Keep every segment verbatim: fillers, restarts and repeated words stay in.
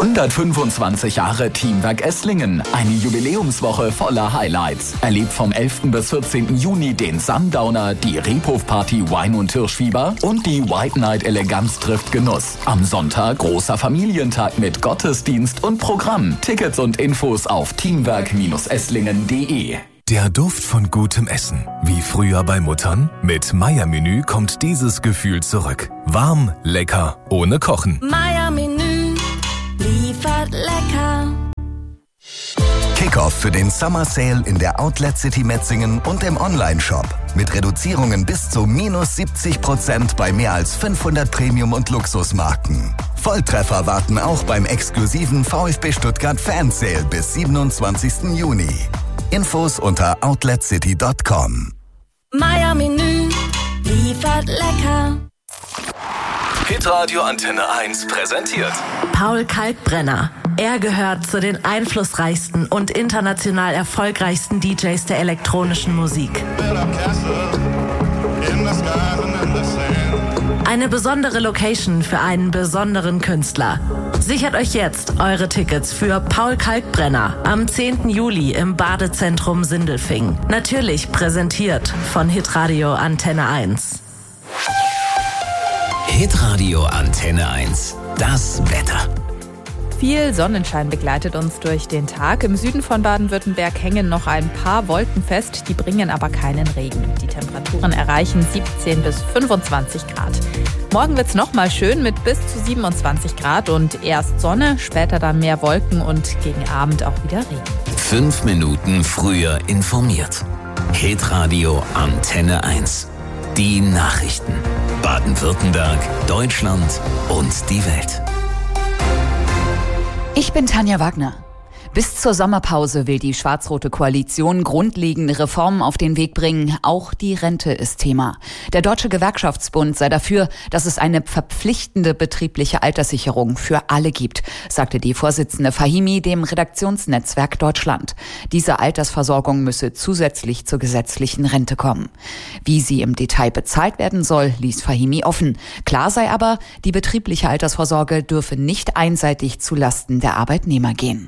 hundertfünfundzwanzig Jahre Teamwerk Esslingen. Eine Jubiläumswoche voller Highlights. Erlebt vom elften bis vierzehnten Juni den Sundowner, die Rebhof-Party Wein und Hirschfieber und die White Night Eleganz trifft Genuss. Am Sonntag großer Familientag mit Gottesdienst und Programm. Tickets und Infos auf teamwerk esslingen punkt de. Der Duft von gutem Essen. Wie früher bei Muttern? Mit Meier-Menü kommt dieses Gefühl zurück. Warm, lecker, ohne Kochen. Meier-Menü liefert lecker. Kickoff für den Summer Sale in der Outlet City Metzingen und im Online-Shop. Mit Reduzierungen bis zu minus siebzig Prozent bei mehr als fünfhundert Premium- und Luxusmarken. Volltreffer warten auch beim exklusiven VfB Stuttgart Fan Sale bis siebenundzwanzigsten Juni. Infos unter outlet city punkt com. Meier-Menü liefert lecker. Hitradio Antenne eins präsentiert Paul Kalkbrenner. Er gehört zu den einflussreichsten und international erfolgreichsten D Js der elektronischen Musik. Eine besondere Location für einen besonderen Künstler. Sichert euch jetzt eure Tickets für Paul Kalkbrenner am zehnten Juli im Badezentrum Sindelfingen. Natürlich präsentiert von Hitradio Antenne eins. Hitradio Antenne eins. Das Wetter. Viel Sonnenschein begleitet uns durch den Tag. Im Süden von Baden-Württemberg hängen noch ein paar Wolken fest, die bringen aber keinen Regen. Die Temperaturen erreichen siebzehn bis fünfundzwanzig Grad. Morgen wird's noch mal schön mit bis zu siebenundzwanzig Grad und erst Sonne, später dann mehr Wolken und gegen Abend auch wieder Regen. Fünf Minuten früher informiert. Hitradio Antenne eins. Die Nachrichten. Baden-Württemberg, Deutschland und die Welt. Ich bin Tanja Wagner. Bis zur Sommerpause will die schwarz-rote Koalition grundlegende Reformen auf den Weg bringen. Auch die Rente ist Thema. Der Deutsche Gewerkschaftsbund sei dafür, dass es eine verpflichtende betriebliche Alterssicherung für alle gibt, sagte die Vorsitzende Fahimi dem Redaktionsnetzwerk Deutschland. Diese Altersversorgung müsse zusätzlich zur gesetzlichen Rente kommen. Wie sie im Detail bezahlt werden soll, ließ Fahimi offen. Klar sei aber, die betriebliche Altersvorsorge dürfe nicht einseitig zu Lasten der Arbeitnehmer gehen.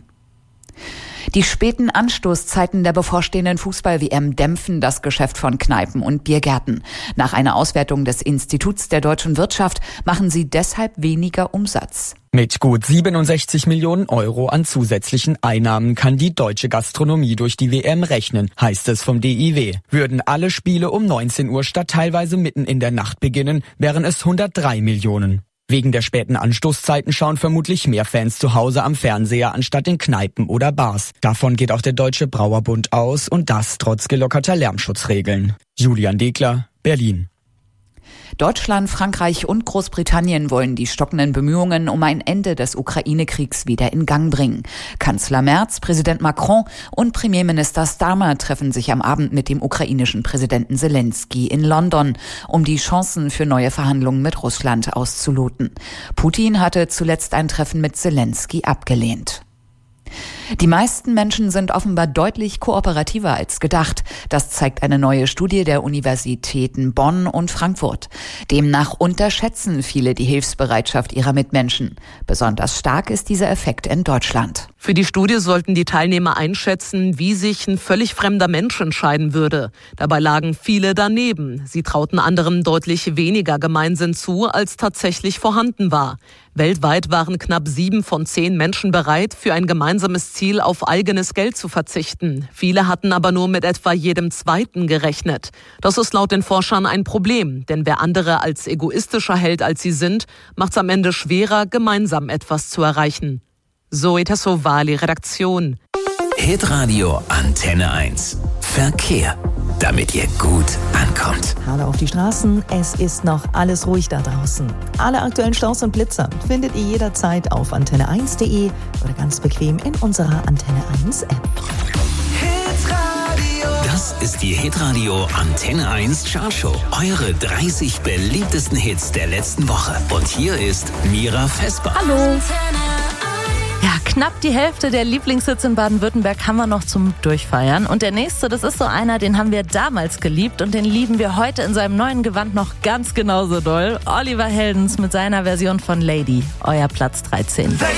Die späten Anstoßzeiten der bevorstehenden Fußball-W M dämpfen das Geschäft von Kneipen und Biergärten. Nach einer Auswertung des Instituts der deutschen Wirtschaft machen sie deshalb weniger Umsatz. Mit gut siebenundsechzig Millionen Euro an zusätzlichen Einnahmen kann die deutsche Gastronomie durch die W M rechnen, heißt es vom D I W. Würden alle Spiele um neunzehn Uhr statt teilweise mitten in der Nacht beginnen, wären es hundertdrei Millionen. Wegen der späten Anstoßzeiten schauen vermutlich mehr Fans zu Hause am Fernseher anstatt in Kneipen oder Bars. Davon geht auch der Deutsche Brauerbund aus und das trotz gelockerter Lärmschutzregeln. Julian Degler, Berlin. Deutschland, Frankreich und Großbritannien wollen die stockenden Bemühungen um ein Ende des Ukraine-Kriegs wieder in Gang bringen. Kanzler Merz, Präsident Macron und Premierminister Starmer treffen sich am Abend mit dem ukrainischen Präsidenten Zelensky in London, um die Chancen für neue Verhandlungen mit Russland auszuloten. Putin hatte zuletzt ein Treffen mit Zelensky abgelehnt. Die meisten Menschen sind offenbar deutlich kooperativer als gedacht. Das zeigt eine neue Studie der Universitäten Bonn und Frankfurt. Demnach unterschätzen viele die Hilfsbereitschaft ihrer Mitmenschen. Besonders stark ist dieser Effekt in Deutschland. Für die Studie sollten die Teilnehmer einschätzen, wie sich ein völlig fremder Mensch entscheiden würde. Dabei lagen viele daneben. Sie trauten anderen deutlich weniger Gemeinsinn zu, als tatsächlich vorhanden war. Weltweit waren knapp sieben von zehn Menschen bereit, für ein gemeinsames Ziel auf eigenes Geld zu verzichten. Viele hatten aber nur mit etwa jedem Zweiten gerechnet. Das ist laut den Forschern ein Problem, denn wer andere als egoistischer hält, als sie sind, macht es am Ende schwerer, gemeinsam etwas zu erreichen. Zoe Tassovali, Redaktion. Hitradio Antenne eins. Verkehr, damit ihr gut ankommt. Hallo auf die Straßen, es ist noch alles ruhig da draußen. Alle aktuellen Staus und Blitzer findet ihr jederzeit auf antenne eins punkt de oder ganz bequem in unserer Antenne eins App. Das ist die Hitradio Antenne eins Chartshow. Eure dreißig beliebtesten Hits der letzten Woche. Und hier ist Mira Vesper. Hallo. Ja, knapp die Hälfte der Lieblingshits in Baden-Württemberg haben wir noch zum Durchfeiern. Und der nächste, das ist so einer, den haben wir damals geliebt und den lieben wir heute in seinem neuen Gewand noch ganz genauso doll. Oliver Heldens mit seiner Version von Lady, euer Platz dreizehn.